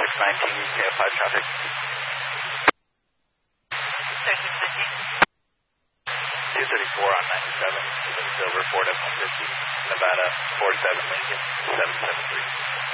619, 5 traffic. 234 on 97, Silver, Ford F-150, Nevada, 47 Lincoln, 773.